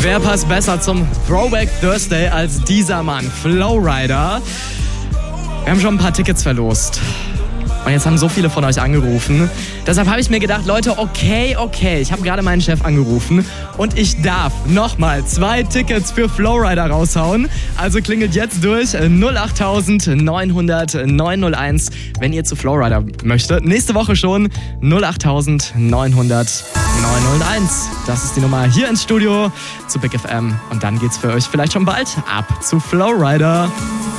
Wer passt besser zum Throwback Thursday als dieser Mann, Flowrider? Wir haben schon ein paar Tickets verlost. Und jetzt haben so viele von euch angerufen. Deshalb habe ich mir gedacht, Leute, okay. Ich habe gerade meinen Chef angerufen und ich darf nochmal 2 Tickets für Flowrider raushauen. Also klingelt jetzt durch 08000 900 901, wenn ihr zu Flowrider möchtet. Nächste Woche schon 08000 900 901. Das ist die Nummer hier ins Studio zu Big FM. Und dann geht's für euch vielleicht schon bald ab zu Flowrider.